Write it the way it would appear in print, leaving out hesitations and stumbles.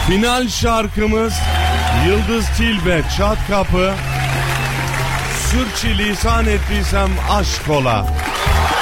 Final şarkımız Yıldız Tilbe, Çat Kapı. Sürçülisan ettiysem aşk ola.